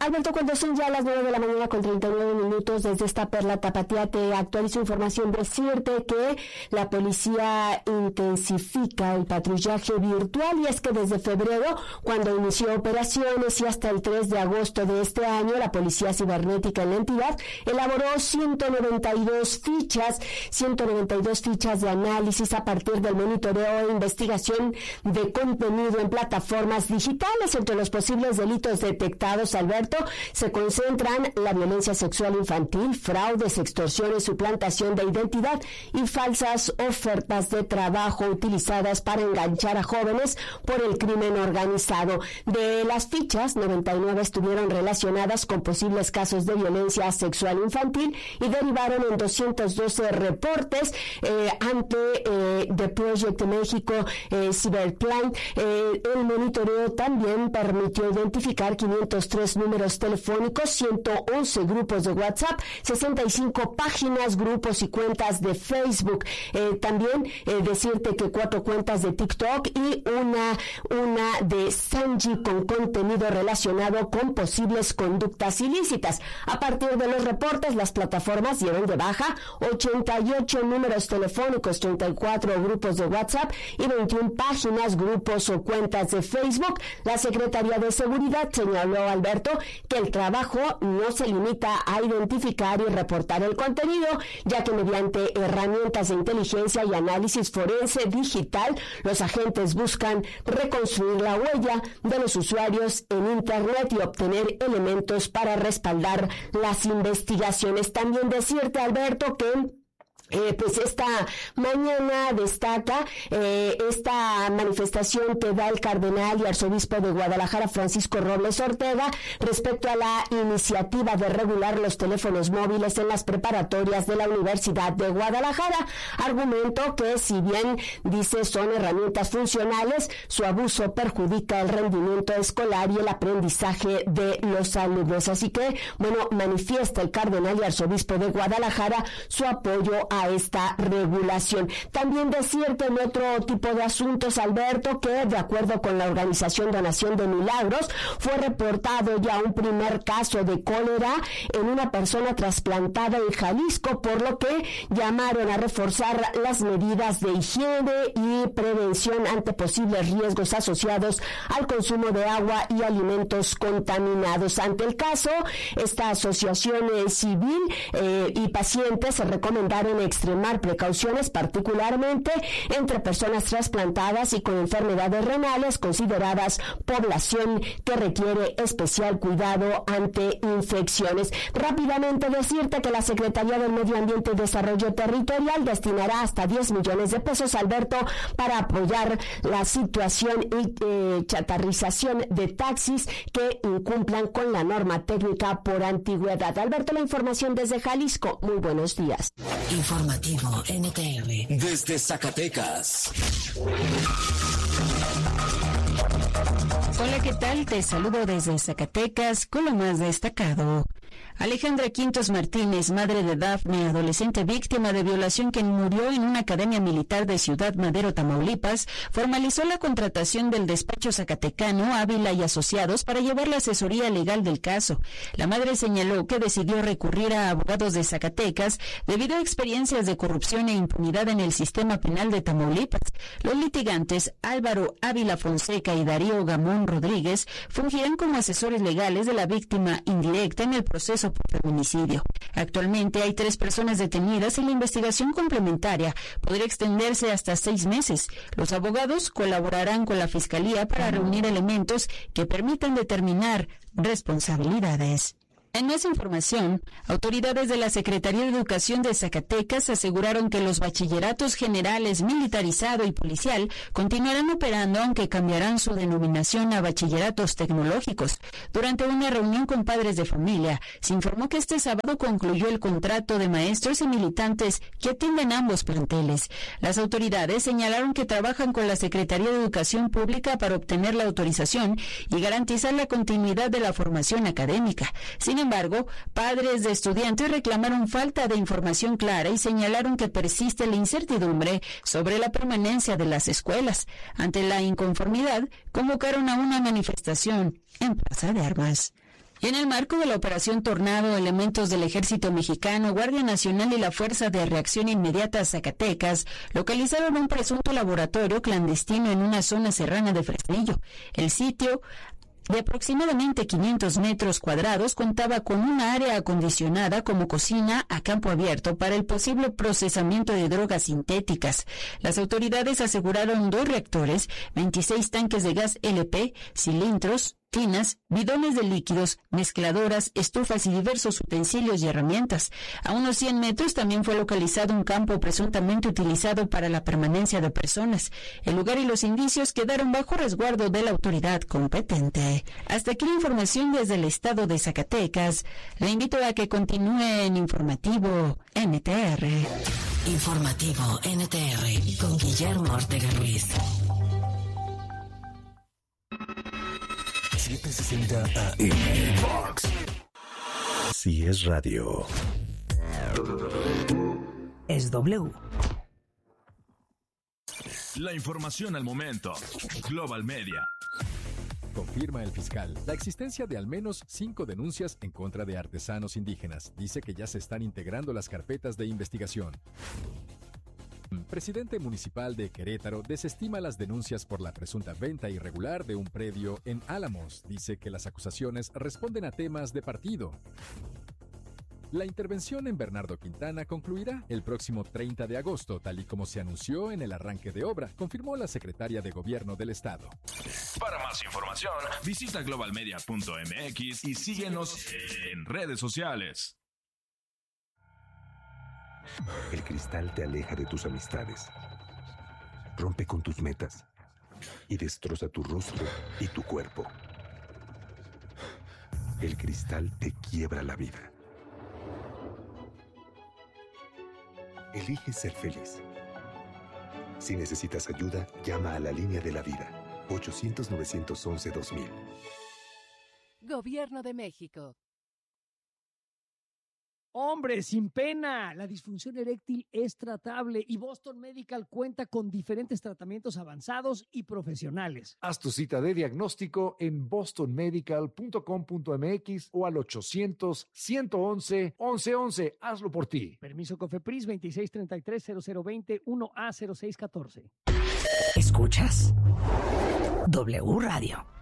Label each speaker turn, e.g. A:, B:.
A: Alberto, cuando son ya las 9 de la mañana con 39 minutos, desde esta Perla Tapatía te actualizo información. Decirte que la policía intensifica el patrullaje virtual, y es que desde febrero, cuando inició operaciones, y hasta el 3 de agosto de este año, la Policía Cibernética en la entidad elaboró 192 fichas de análisis a partir del monitoreo e investigación de contenido en plataformas digitales. Entre los posibles delitos detectados, Alberto, se concentran la violencia sexual infantil, fraudes, extorsiones, suplantación de identidad y falsas ofertas de trabajo utilizadas para enganchar a jóvenes por el crimen organizado. De las fichas, 99 estuvieron relacionadas con posibles casos de violencia sexual infantil y derivaron en 212 reportes ante The Project México Cybercrime. El monitoreo también permitió identificar 503 números telefónicos, 111 grupos de WhatsApp, 65 páginas, grupos y cuentas de Facebook. También decirte que 4 cuentas de TikTok y una de Sanji con contenido relacionado con posibles conductas ilícitas. A partir de los reportes, las plataformas dieron de baja 88 números telefónicos, 34 grupos de WhatsApp y 21 páginas, grupos o cuentas de Facebook. La Secretaría de Seguridad señaló, Alberto, que el trabajo no se limita a identificar y reportar el contenido, ya que mediante herramientas de inteligencia y análisis forense digital, los agentes buscan reconstruir la huella de los usuarios en Internet y obtener elementos para respaldar las investigaciones. También decirte, Alberto, que pues esta mañana destaca esta manifestación que da el cardenal y arzobispo de Guadalajara, Francisco Robles Ortega, respecto a la iniciativa de regular los teléfonos móviles en las preparatorias de la Universidad de Guadalajara. Argumento que, si bien dice son herramientas funcionales, su abuso perjudica el rendimiento escolar y el aprendizaje de los alumnos. Así que, bueno, manifiesta el cardenal y arzobispo de Guadalajara su apoyo a esta regulación. También decirte en otro tipo de asuntos, Alberto, que de acuerdo con la organización Donación de Milagros, fue reportado ya un primer caso de cólera en una persona trasplantada en Jalisco, por lo que llamaron a reforzar las medidas de higiene y prevención ante posibles riesgos asociados al consumo de agua y alimentos contaminados. Ante el caso, esta asociación civil y pacientes se recomendaron extremar precauciones, particularmente entre personas trasplantadas y con enfermedades renales, consideradas población que requiere especial cuidado ante infecciones. Rápidamente decirte que la Secretaría del Medio Ambiente y Desarrollo Territorial destinará hasta 10 millones de pesos, Alberto, para apoyar la situación y chatarrización de taxis que incumplan con la norma técnica por antigüedad. Alberto, la información desde Jalisco. Muy buenos días.
B: Informativo NTR. Desde Zacatecas.
C: Hola, ¿qué tal? Te saludo desde Zacatecas con lo más destacado. Alejandra Quintos Martínez, madre de Dafne, adolescente víctima de violación que murió en una academia militar de Ciudad Madero, Tamaulipas, formalizó la contratación del despacho zacatecano Ávila y Asociados para llevar la asesoría legal del caso. La madre señaló que decidió recurrir a abogados de Zacatecas debido a experiencias de corrupción e impunidad en el sistema penal de Tamaulipas. Los litigantes Álvaro Ávila Fonseca y Darío Gamón Rodríguez fungirán como asesores legales de la víctima indirecta en el proceso por feminicidio. Actualmente hay 3 personas detenidas y la investigación complementaria podría extenderse hasta 6 meses. Los abogados colaborarán con la Fiscalía para reunir elementos que permitan determinar responsabilidades. En más información, autoridades de la Secretaría de Educación de Zacatecas aseguraron que los bachilleratos generales militarizado y policial continuarán operando, aunque cambiarán su denominación a bachilleratos tecnológicos. Durante una reunión con padres de familia, se informó que este sábado concluyó el contrato de maestros y militantes que atienden ambos planteles. Las autoridades señalaron que trabajan con la Secretaría de Educación Pública para obtener la autorización y garantizar la continuidad de la formación académica. Sin embargo, padres de estudiantes reclamaron falta de información clara y señalaron que persiste la incertidumbre sobre la permanencia de las escuelas. Ante la inconformidad, convocaron a una manifestación en Plaza de Armas. Y en el marco de la Operación Tornado, elementos del Ejército Mexicano, Guardia Nacional y la Fuerza de Reacción Inmediata Zacatecas localizaron un presunto laboratorio clandestino en una zona serrana de Fresnillo. El sitio, de aproximadamente 500 metros cuadrados, contaba con una área acondicionada como cocina a campo abierto para el posible procesamiento de drogas sintéticas. Las autoridades aseguraron 2 reactores, 26 tanques de gas LP, cilindros, tinas, bidones de líquidos, mezcladoras, estufas y diversos utensilios y herramientas. A unos 100 metros también fue localizado un campo presuntamente utilizado para la permanencia de personas. El lugar y los indicios quedaron bajo resguardo de la autoridad competente. Hasta aquí la información desde el estado de Zacatecas. Le invito a que continúe en Informativo NTR.
B: Informativo NTR con Guillermo Ortega Ruiz. 760 AM Fox. Si es radio,
D: es W.
E: La información al momento. Global Media.
F: Confirma el fiscal la existencia de al menos 5 denuncias en contra de artesanos indígenas. Dice que ya se están integrando las carpetas de investigación. Presidente municipal de Querétaro desestima las denuncias por la presunta venta irregular de un predio en Álamos. Dice que las acusaciones responden a temas de partido. La intervención en Bernardo Quintana concluirá el próximo 30 de agosto, tal y como se anunció en el arranque de obra, confirmó la secretaria de Gobierno del Estado.
E: Para más información, visita globalmedia.mx y síguenos en redes sociales.
G: El cristal te aleja de tus amistades, rompe con tus metas y destroza tu rostro y tu cuerpo. El cristal te quiebra la vida. Elige ser feliz. Si necesitas ayuda, llama a la línea de la vida, 800-911-2000.
H: Gobierno de México.
I: Hombre, sin pena, la disfunción eréctil es tratable y Boston Medical cuenta con diferentes tratamientos avanzados y profesionales.
J: Haz tu cita de diagnóstico en bostonmedical.com.mx o al 800-111-1111. Hazlo por ti.
I: Permiso COFEPRIS 2633-0020 1A0614.
D: Escuchas W Radio.